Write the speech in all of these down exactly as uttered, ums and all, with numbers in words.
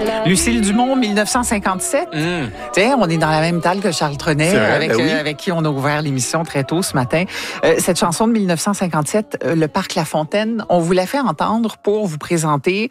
Lucille Dumont, dix-neuf cent cinquante-sept. Mm. Tiens, on est dans la même table que Charles Trenet, vrai, avec, ben oui. euh, avec qui on a ouvert l'émission très tôt ce matin. Euh, cette chanson de dix-neuf cent cinquante-sept, euh, le Parc La Fontaine, on vous l'a fait entendre pour vous présenter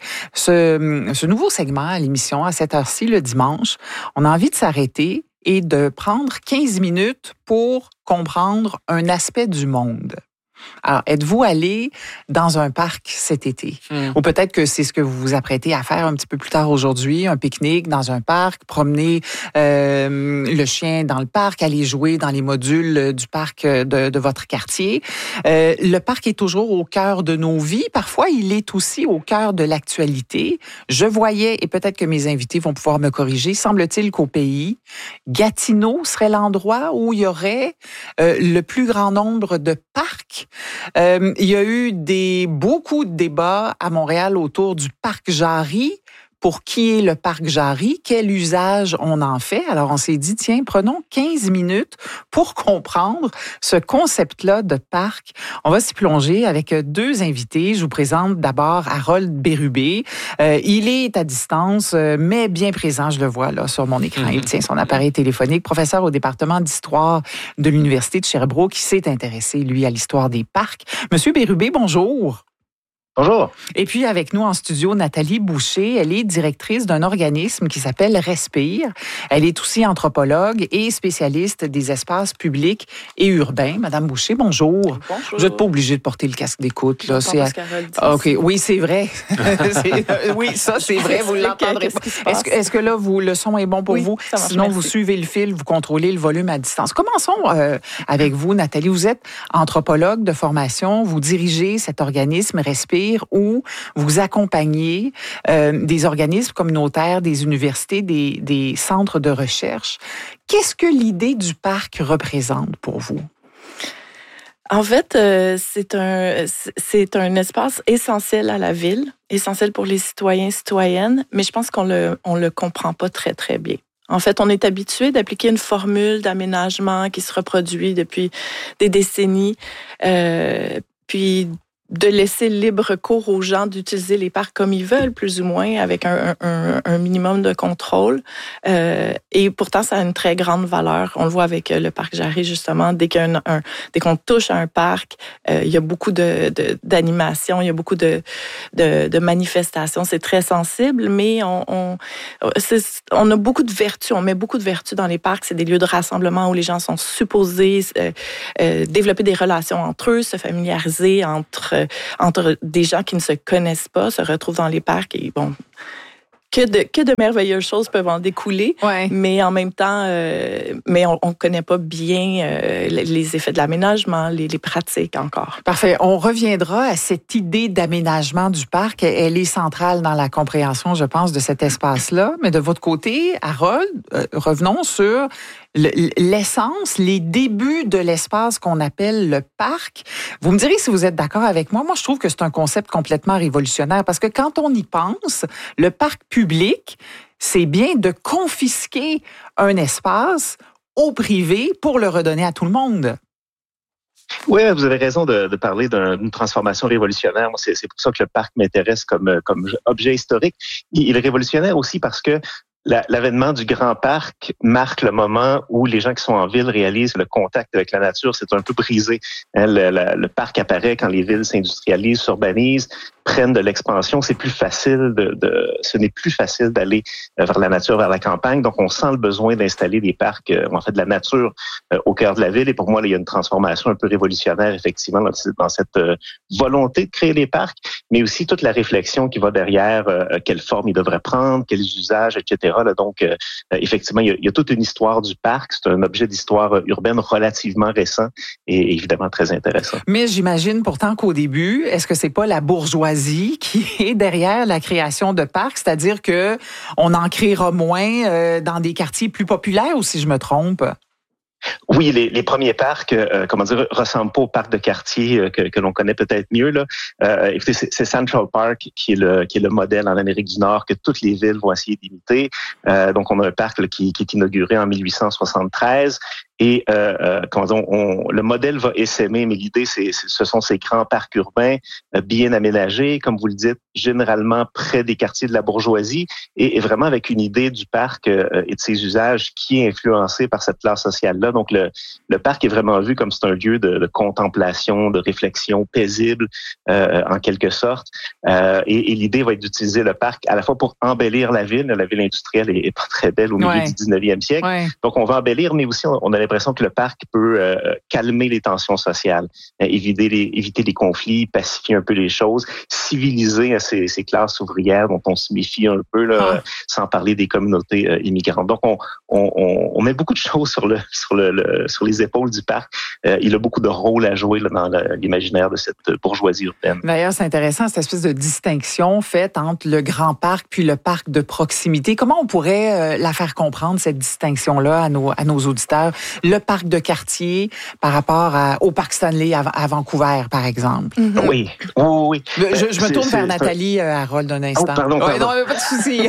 ce, ce nouveau segment à l'émission à cette heure-ci le dimanche. On a envie de s'arrêter et de prendre quinze minutes pour comprendre un aspect du monde. Alors, êtes-vous allé dans un parc cet été? Mm. Ou peut-être que c'est ce que vous vous apprêtez à faire un petit peu plus tard aujourd'hui, un pique-nique dans un parc, promener euh, le chien dans le parc, aller jouer dans les modules du parc de, de votre quartier. Euh, le parc est toujours au cœur de nos vies. Parfois, il est aussi au cœur de l'actualité. Je voyais, et peut-être que mes invités vont pouvoir me corriger, semble-t-il qu'au pays, Gatineau serait l'endroit où il y aurait euh, le plus grand nombre de parcs. Euh, il y a eu des, beaucoup de débats à Montréal autour du parc Jarry. Pour qui est le parc Jarry? Quel usage on en fait? Alors, on s'est dit, tiens, prenons quinze minutes pour comprendre ce concept-là de parc. On va s'y plonger avec deux invités. Je vous présente d'abord Harold Bérubé. Euh, il est à distance, mais bien présent, je le vois là sur mon écran. Mm-hmm. Il tient son appareil téléphonique. Professeur au département d'histoire de l'Université de Sherbrooke, qui s'est intéressé, lui, à l'histoire des parcs. Monsieur Bérubé, bonjour. Bonjour. Et puis, avec nous en studio, Nathalie Boucher. Elle est directrice d'un organisme qui s'appelle Respire. Elle est aussi anthropologue et spécialiste des espaces publics et urbains. Madame Boucher, bonjour. Bonjour. Vous n'êtes pas obligée de porter le casque d'écoute. Là. C'est... OK. Oui, c'est vrai. c'est... Oui, ça, c'est vrai. Vous l'entendrez pas. Est-ce que, est-ce que là, vous, le son est bon pour oui, vous? Sinon, merci. Vous suivez le fil, vous contrôlez le volume à distance. Commençons euh, avec vous, Nathalie. Vous êtes anthropologue de formation. Vous dirigez cet organisme Respire, où vous accompagnez euh, des organismes communautaires, des universités, des, des centres de recherche. Qu'est-ce que l'idée du parc représente pour vous? En fait, euh, c'est un c'est un espace essentiel à la ville, essentiel pour les citoyens et citoyennes, mais je pense qu'on le on le comprend pas très très bien. En fait, on est habitué d'appliquer une formule d'aménagement qui se reproduit depuis des décennies, euh, puis de laisser libre cours aux gens d'utiliser les parcs comme ils veulent, plus ou moins, avec un, un, un minimum de contrôle. Euh, et pourtant, ça a une très grande valeur. On le voit avec le parc Jarry, justement. Dès, qu'un, un, dès qu'on touche à un parc, euh, il y a beaucoup de, de, d'animation, il y a beaucoup de, de, de manifestations. C'est très sensible, mais on, on, c'est, on a beaucoup de vertus. On met beaucoup de vertus dans les parcs. C'est des lieux de rassemblement où les gens sont supposés euh, euh, développer des relations entre eux, se familiariser entre entre des gens qui ne se connaissent pas, se retrouvent dans les parcs et bon, que de, que de merveilleuses choses peuvent en découler, ouais. mais en même temps, euh, mais on ne connaît pas bien euh, les effets de l'aménagement, les, les pratiques encore. Parfait. On reviendra à cette idée d'aménagement du parc. Elle est centrale dans la compréhension, je pense, de cet espace-là. Mais de votre côté, Harold, euh, revenons sur l'essence, les débuts de l'espace qu'on appelle le parc. Vous me direz si vous êtes d'accord avec moi. Moi, je trouve que c'est un concept complètement révolutionnaire parce que quand on y pense, le parc public, c'est bien de confisquer un espace au privé pour le redonner à tout le monde. Oui, vous avez raison de, de parler d'un, d'une transformation révolutionnaire. Moi, c'est, c'est pour ça que le parc m'intéresse comme, comme objet historique. Il, il est révolutionnaire aussi parce que La, l'avènement du grand parc marque le moment où les gens qui sont en ville réalisent que le contact avec la nature, c'est un peu brisé. Hein, le, le, le parc apparaît quand les villes s'industrialisent, s'urbanisent, prennent de l'expansion. C'est plus facile de, de ce n'est plus facile d'aller vers la nature, vers la campagne. Donc, on sent le besoin d'installer des parcs, euh, en fait, de la nature euh, au cœur de la ville. Et pour moi, là, il y a une transformation un peu révolutionnaire, effectivement, dans, dans cette euh, volonté de créer des parcs, mais aussi toute la réflexion qui va derrière, euh, quelle forme ils devraient prendre, quels usages, et cetera. Là, donc, euh, effectivement, il y, a, il y a toute une histoire du parc. C'est un objet d'histoire urbaine relativement récent et évidemment très intéressant. Mais j'imagine pourtant qu'au début, est-ce que c'est pas la bourgeoisie qui est derrière la création de parcs? C'est-à-dire que on en créera moins euh, dans des quartiers plus populaires, ou si je me trompe? Oui, les, les premiers parcs, euh, comment dire, ressemblent pas aux parcs de quartier euh, que, que l'on connaît peut-être mieux. Là. Euh, écoutez, c'est, c'est Central Park qui est le qui est le modèle en Amérique du Nord que toutes les villes vont essayer d'imiter. Euh, donc, on a un parc là, qui, qui est inauguré en dix-huit cent soixante-treize Et euh, euh, comment on, on, le modèle va essaimer, mais l'idée, c'est, c'est, ce sont ces grands parcs urbains euh, bien aménagés, comme vous le dites, généralement près des quartiers de la bourgeoisie, et, et vraiment avec une idée du parc euh, et de ses usages qui est influencée par cette classe sociale-là. Donc, le, le parc est vraiment vu comme c'est un lieu de, de contemplation, de réflexion paisible, euh, en quelque sorte. Euh, et, et l'idée va être d'utiliser le parc à la fois pour embellir la ville. La ville industrielle est, est pas très belle au milieu ouais. du dix-neuvième siècle. Ouais. Donc, on va embellir, mais aussi, on, on a l'impression que le parc peut euh, calmer les tensions sociales, euh, éviter, les, éviter les conflits, pacifier un peu les choses, civiliser ces, ces classes ouvrières dont on se méfie un peu, là, ah. sans parler des communautés euh, immigrantes. Donc, on, on, on met beaucoup de choses sur, le, sur, le, le, sur les épaules du parc. Euh, il a beaucoup de rôles à jouer là, dans l'imaginaire de cette bourgeoisie urbaine. D'ailleurs, c'est intéressant, cette espèce de distinction faite entre le grand parc puis le parc de proximité. Comment on pourrait euh, la faire comprendre, cette distinction-là, à nos, à nos auditeurs? Le parc de quartier par rapport à, au parc Stanley à, à Vancouver, par exemple. Mm-hmm. Oui, oui, oui. Je, je me tourne vers Nathalie, euh, Harold, un instant. Oh, pardon, pardon. Ouais, non, pas de souci.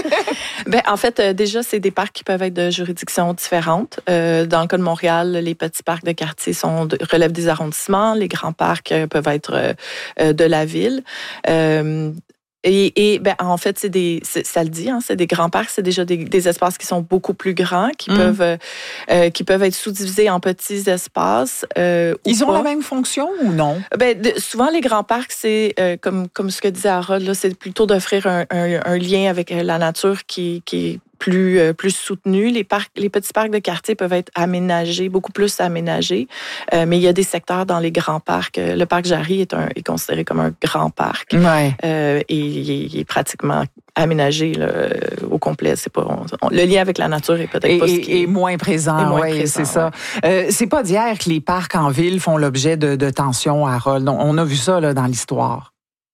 Ben, en fait, euh, déjà, c'est des parcs qui peuvent être de juridictions différentes. Euh, dans le cas de Montréal, les petits parcs de quartier sont de, relèvent des arrondissements. Les grands parcs euh, peuvent être euh, euh, de la ville. Euh, Et, et ben, en fait, c'est des, c'est, ça le dit, hein, c'est des grands parcs, c'est déjà des, des espaces qui sont beaucoup plus grands, qui mmh. peuvent, euh, qui peuvent être sous-divisés en petits espaces. Euh, Ils ont pas. la même fonction ou non? Ben, de, souvent, les grands parcs, c'est euh, comme, comme ce que disait Harold, là, c'est plutôt d'offrir un, un, un lien avec la nature qui, qui est plus euh, plus soutenu. Les parcs, les petits parcs de quartier peuvent être aménagés, beaucoup plus aménagés, euh, mais il y a des secteurs dans les grands parcs. Le parc Jarry est un est considéré comme un grand parc, ouais. euh, et il est, il est pratiquement aménagé là, au complet. C'est pas on, on, le lien avec la nature est peut-être et, pas ce qui est, et moins présent. Moins ouais, présent, c'est ça. Ouais. Euh, c'est pas d'hier que les parcs en ville font l'objet de, de tensions, Harold. On, on a vu ça là dans l'histoire.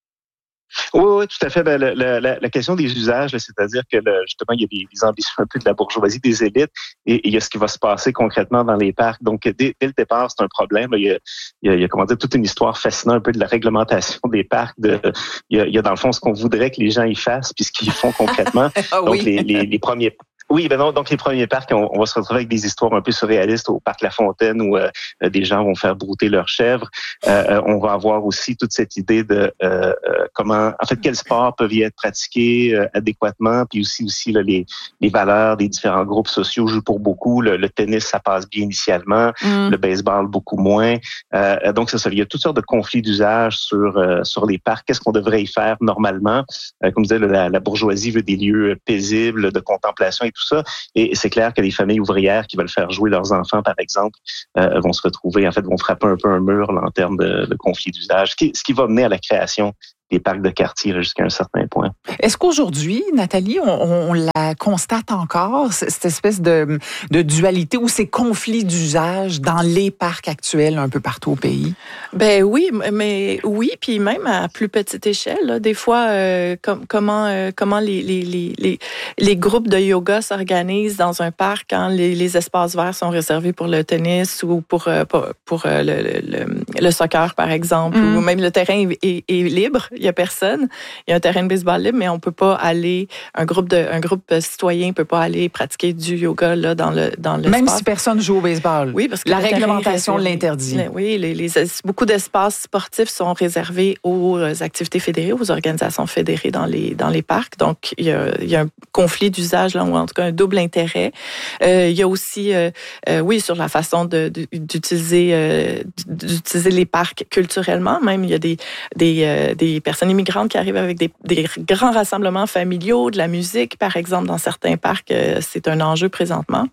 Oui, oui, tout à fait. Ben, la, la, la question des usages, là, c'est-à-dire que le, justement, il y a des, des ambitions un peu de la bourgeoisie, des élites, et, et il y a ce qui va se passer concrètement dans les parcs. Donc, dès, dès le départ, c'est un problème. Là. Il, y a, il, y a, il y a, comment dire, toute une histoire fascinante un peu de la réglementation des parcs. De, il, y a, il y a dans le fond ce qu'on voudrait que les gens y fassent, puis ce qu'ils font concrètement. Ah, oui. Donc, les, les, les premiers... Oui, ben non, donc les premiers parcs, on, on va se retrouver avec des histoires un peu surréalistes au parc La Fontaine où euh, des gens vont faire brouter leurs chèvres. Euh, on va avoir aussi toute cette idée de euh, comment, en fait, quels sports peuvent y être pratiqués euh, adéquatement, puis aussi aussi là, les, les valeurs des différents groupes sociaux jouent pour beaucoup. Le, le tennis, ça passe bien initialement, mm. le baseball beaucoup moins. Euh, donc c'est ça, il y a toutes sortes de conflits d'usage sur euh, sur les parcs. Qu'est-ce qu'on devrait y faire normalement? Euh, comme je disais, la, la bourgeoisie veut des lieux paisibles de contemplation et tout ça. Et c'est clair que les familles ouvrières qui veulent faire jouer leurs enfants, par exemple, euh, vont se retrouver, en fait, vont frapper un peu un mur là, en termes de, de conflits d'usage, ce qui, ce qui va mener à la création des parcs de quartier là, jusqu'à un certain point. Est-ce qu'aujourd'hui, Nathalie, on, on la constate encore, cette espèce de, de dualité ou ces conflits d'usage dans les parcs actuels un peu partout au pays? Ben oui, mais oui, puis même à plus petite échelle. Là, des fois, euh, com- comment euh, comment les, les, les, les, les groupes de yoga s'organisent dans un parc quand les, les espaces verts sont réservés pour le tennis ou pour, euh, pour, pour euh, le, le, le soccer, par exemple, mm. ou même le terrain est, est, est libre. Il y a personne. Il y a un terrain de baseball libre, mais on peut pas aller, un groupe de, un groupe citoyen peut pas aller pratiquer du yoga là dans le dans l'espace. Même si personne joue au baseball. Oui, parce que la réglementation l'interdit. Oui, les, les, beaucoup d'espaces sportifs sont réservés aux activités fédérées, aux organisations fédérées dans les dans les parcs. Donc il y a, il y a un conflit d'usage là, ou en tout cas un double intérêt. Euh, il y a aussi, euh, euh, oui, sur la façon de, de, d'utiliser euh, d'utiliser les parcs culturellement. Même il y a des des euh, des personnes immigrantes qui arrivent avec des, des grands rassemblements familiaux, de la musique, par exemple, dans certains parcs, c'est un enjeu présentement.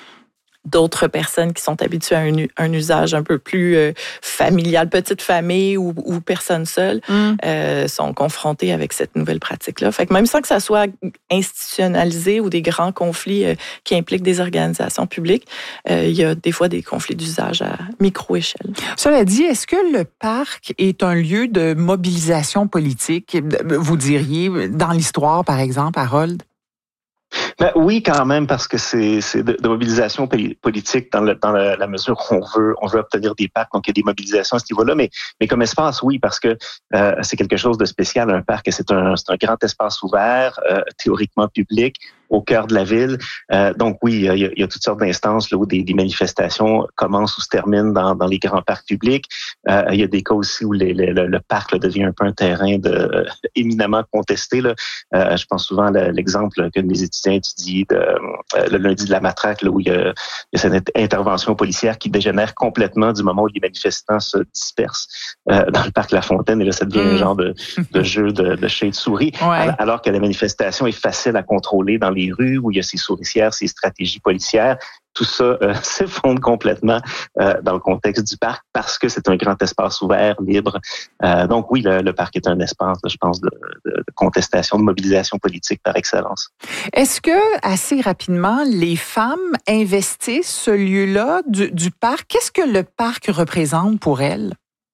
D'autres personnes qui sont habituées à un, un usage un peu plus euh, familial, petite famille ou, ou personne seule, mm. euh, sont confrontées avec cette nouvelle pratique-là. Fait que même sans que ça soit institutionnalisé ou des grands conflits euh, qui impliquent des organisations publiques, euh, il y a des fois des conflits d'usage à micro-échelle. Cela dit, est-ce que le parc est un lieu de mobilisation politique, vous diriez, dans l'histoire, par exemple, Harold? Ben oui, quand même, parce que c'est, c'est de, de mobilisation politique dans, le, dans la, la mesure où on veut, on veut obtenir des parcs, donc il y a des mobilisations à ce niveau-là. Mais, mais comme espace, oui, parce que euh, c'est quelque chose de spécial. Un parc, c'est un, c'est un grand espace ouvert, euh, théoriquement public, au cœur de la ville. Euh, donc oui, il y, a, il y a toutes sortes d'instances là, où des, des manifestations commencent ou se terminent dans, dans les grands parcs publics. Euh, il y a des cas aussi où les, les, le, le parc là, devient un peu un terrain de, euh, éminemment contesté. Là. Euh, je pense souvent à l'exemple que mes étudiants étudient de, euh, le lundi de la Matraque, là, où il y, a, il y a cette intervention policière qui dégénère complètement du moment où les manifestants se dispersent euh, dans le parc La Fontaine. Et là, ça devient mmh. un genre de, de jeu de, de chat et de souris. Ouais. Alors que la manifestation est facile à contrôler dans les rues, où il y a ces souricières, ces stratégies policières. Tout ça euh, s'effondre complètement euh, dans le contexte du parc parce que c'est un grand espace ouvert, libre. Euh, donc oui, le, le parc est un espace, je pense, de, de, de contestation, de mobilisation politique par excellence. Est-ce que, assez rapidement, les femmes investissent ce lieu-là du, du parc? Qu'est-ce que le parc représente pour elles?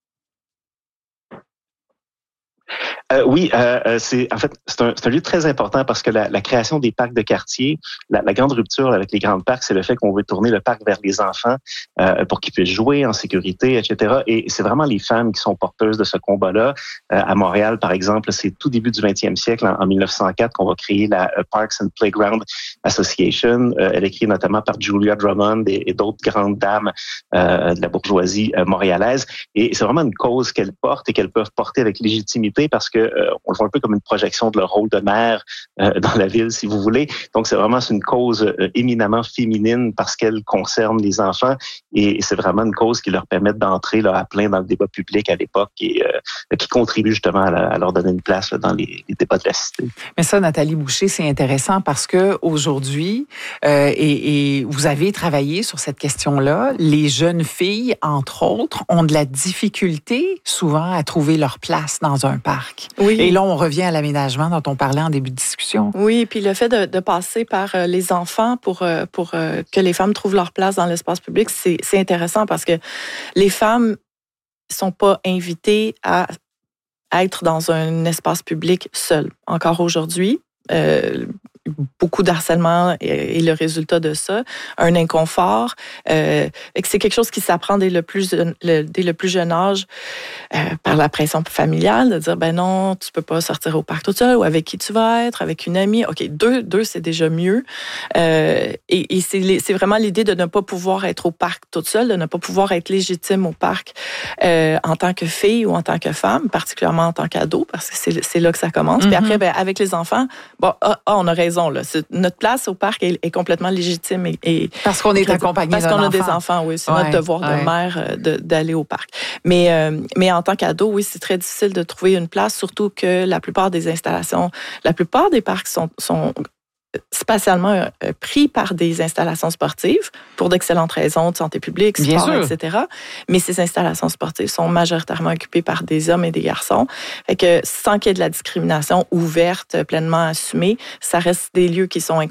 Euh, oui, euh, c'est en fait c'est un, c'est un lieu très important parce que la, la création des parcs de quartier, la, la grande rupture avec les grands parcs, c'est le fait qu'on veut tourner le parc vers les enfants euh, pour qu'ils puissent jouer en sécurité, et cetera. Et c'est vraiment les femmes qui sont porteuses de ce combat-là. Euh, à Montréal, par exemple, c'est tout début du vingtième siècle, en, en mille neuf cent quatre, qu'on va créer la Parks and Playground Association. Euh, elle est créée notamment par Julia Drummond et, et d'autres grandes dames euh, de la bourgeoisie euh, montréalaise. Et c'est vraiment une cause qu'elles portent et qu'elles peuvent porter avec légitimité parce que Euh, on le voit un peu comme une projection de leur rôle de mère euh, dans la ville, si vous voulez. Donc, c'est vraiment c'est une cause euh, éminemment féminine parce qu'elle concerne les enfants et, et c'est vraiment une cause qui leur permet d'entrer là, à plein dans le débat public à l'époque et euh, qui contribue justement à, la, à leur donner une place là, dans les, les débats de la cité. Mais ça, Nathalie Boucher, c'est intéressant parce que aujourd'hui, euh, et, et vous avez travaillé sur cette question-là, les jeunes filles, entre autres, ont de la difficulté souvent à trouver leur place dans un parc. Oui. Et là, on revient à l'aménagement dont on parlait en début de discussion. Oui, puis le fait de, de passer par les enfants pour, pour que les femmes trouvent leur place dans l'espace public, c'est, c'est intéressant parce que les femmes ne sont pas invitées à être dans un espace public seules. Encore aujourd'hui, euh, beaucoup d'harcèlement est le résultat de ça, un inconfort. Euh, et que c'est quelque chose qui s'apprend dès le plus, le, dès le plus jeune âge euh, par la pression familiale, de dire, ben non, tu peux pas sortir au parc tout seul, ou avec qui tu vas être, avec une amie. OK, deux, deux c'est déjà mieux. Euh, et et c'est, c'est vraiment l'idée de ne pas pouvoir être au parc toute seule, de ne pas pouvoir être légitime au parc euh, en tant que fille ou en tant que femme, particulièrement en tant qu'ado, parce que c'est, c'est là que ça commence. Mm-hmm. Puis après, ben, avec les enfants, bon, ah, ah, on a raison. Là. C'est, notre place au parc est, est complètement légitime. Et, et parce qu'on est accompagné Parce d'un qu'on a enfant. des enfants, oui. C'est ouais, notre devoir ouais. de mère de, d'aller au parc. Mais, euh, mais en tant qu'ado, oui, c'est très difficile de trouver une place, surtout que la plupart des installations, la plupart des parcs sont, sont spatialement euh, pris par des installations sportives pour d'excellentes raisons de santé publique, sport, et cetera. Mais ces installations sportives sont majoritairement occupées par des hommes et des garçons. Fait que sans qu'il y ait de la discrimination ouverte, pleinement assumée, ça reste des lieux qui sont